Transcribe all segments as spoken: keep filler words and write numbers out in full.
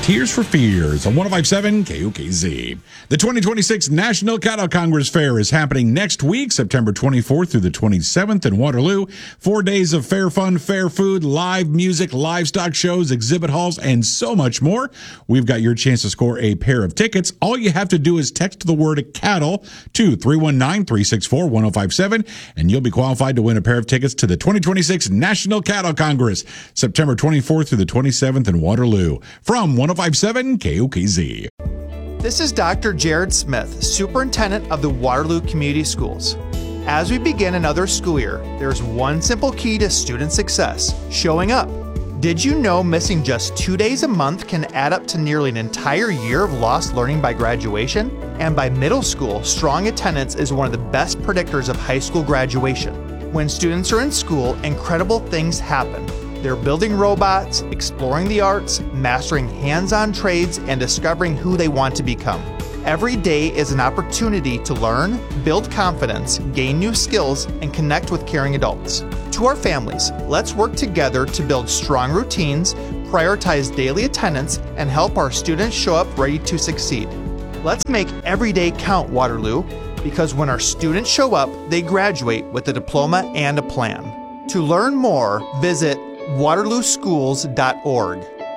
Tears for Fears on one oh five point seven K O K Z. The twenty twenty-six National Cattle Congress Fair is happening next week, September twenty-fourth through the twenty-seventh in Waterloo. Four days of fair fun, fair food, live music, livestock shows, exhibit halls, and so much more. We've got your chance to score a pair of tickets. All you have to do is text the word cattle to three one nine, three six four, one oh five seven, and you'll be qualified to win a pair of tickets to the twenty twenty-six National Cattle Congress, September twenty-fourth through the twenty-seventh in Waterloo. From one oh five point seven K O K Z. This is Doctor Jared Smith, Superintendent of the Waterloo Community Schools. As we begin another school year, there's one simple key to student success: showing up. Did you know missing just two days a month can add up to nearly an entire year of lost learning by graduation? And by middle school, strong attendance is one of the best predictors of high school graduation. When students are in school, incredible things happen. They're building robots, exploring the arts, mastering hands-on trades, and discovering who they want to become. Every day is an opportunity to learn, build confidence, gain new skills, and connect with caring adults. To our families, let's work together to build strong routines, prioritize daily attendance, and help our students show up ready to succeed. Let's make every day count, Waterloo, because when our students show up, they graduate with a diploma and a plan. To learn more, visit waterloo schools dot org.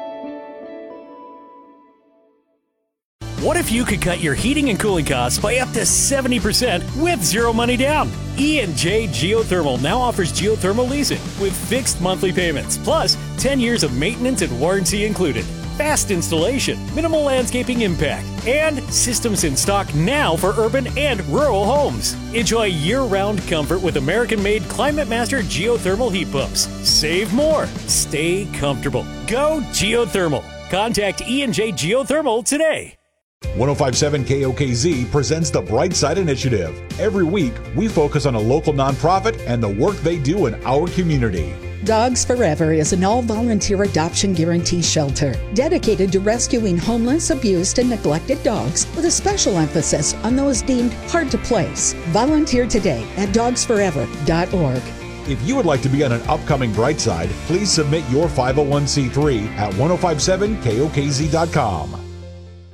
What if you could cut your heating and cooling costs by up to seventy percent with zero money down? E and J Geothermal now offers geothermal leasing with fixed monthly payments, plus ten years of maintenance and warranty included. Fast installation, minimal landscaping impact, and systems in stock now for urban and rural homes. Enjoy year-round comfort with American-made Climate Master geothermal heat pumps. Save more. Stay comfortable. Go geothermal. Contact E and J Geothermal today. one oh five point seven K O K Z presents the Bright Side Initiative. Every week, we focus on a local nonprofit and the work they do in our community. Dogs Forever is an all-volunteer adoption guarantee shelter dedicated to rescuing homeless, abused, and neglected dogs with a special emphasis on those deemed hard to place. Volunteer today at dogs forever dot org. If you would like to be on an upcoming Bright Side, please submit your five oh one c three at ten fifty-seven K O K Z dot com.